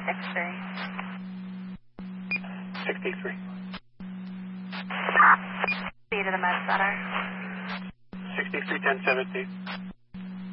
63. Speed to the med center. 63, 1017.